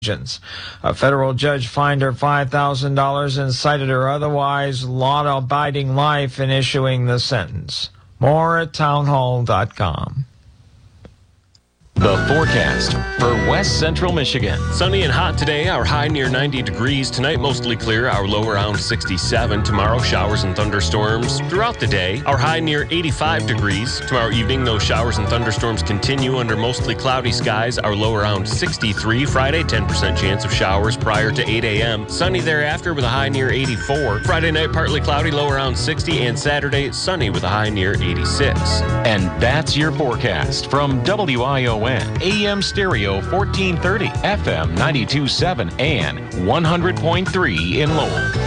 A federal judge fined her $5,000 and cited her otherwise law-abiding life in issuing the sentence. More at townhall.com. The forecast for West Central Michigan. Sunny and hot today, our high near 90 degrees. Tonight, mostly clear, our low around 67. Tomorrow, showers and thunderstorms throughout the day. Our high near 85 degrees. Tomorrow evening, those showers and thunderstorms continue under mostly cloudy skies. Our low around 63. Friday, 10% chance of showers prior to 8 a.m. Sunny thereafter with a high near 84. Friday night, partly cloudy, low around 60. And Saturday, sunny with a high near 86. And that's your forecast from WION. AM Stereo 1430, FM 92.7, and 100.3 in Lowell.